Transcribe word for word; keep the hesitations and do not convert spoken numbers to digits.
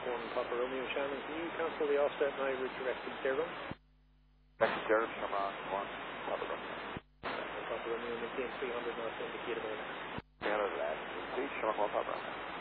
one Papa Romeo. Shannon, can you cancel the offset now redirect to Derham? Next to Derham, Shamrock one Papa Romeo. Papa Romeo, maintain three hundred knots indicated by that. three hundred at, please, Shamrock one Papa Romeo.